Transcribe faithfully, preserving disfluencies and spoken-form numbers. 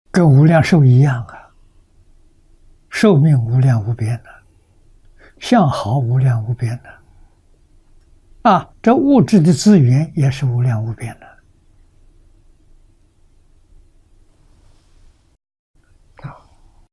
跟无量寿一样啊，寿命无量无边的，相好无量无边的，啊，这物质的资源也是无量无边的。